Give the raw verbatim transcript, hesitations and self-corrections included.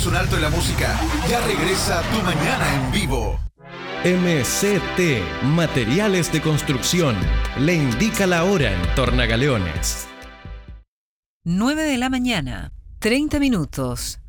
hacemos un alto en la música. Ya regresa Tu Mañana en Vivo. M C T, Materiales de Construcción, le indica la hora en Tornagaleones. nueve de la mañana, treinta minutos.